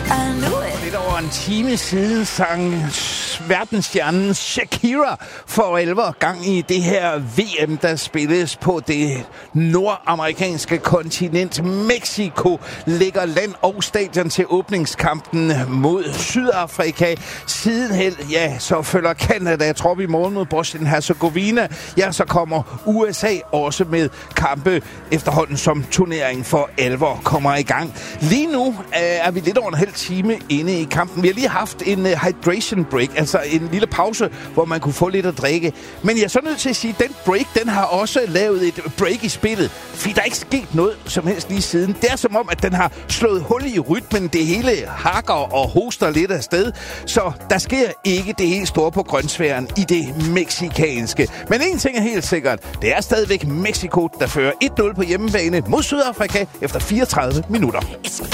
Lidt over en time siden sang verdensstjernen Shakira for alvor gang i det her VM, der spilles på det nordamerikanske kontinent. Mexico lægger land og stadion til åbningskampen mod Sydafrika. Sidenhen, ja, så følger Canada trop i morgen mod Bosnien-Herzegovina. Ja, så kommer USA også med kampe efterhånden som turneringen for alvor kommer i gang. Lige nu er vi lidt over en halv time inde i kampen. Vi har lige haft en hydration break, altså en lille pause, hvor man kunne få lidt at drikke. Men jeg er så nødt til at sige, at den break, den har også lavet et break i spillet. Fordi der er ikke sket noget som helst lige siden. Det er som om, at den har slået hul i rytmen. Det hele hakker og hoster lidt afsted. Så der sker ikke det helt store på grønsværen i det mexikanske. Men en ting er helt sikkert. Det er stadigvæk Mexico, der fører 1-0 på hjemmebane mod Sydafrika efter 34 minutter.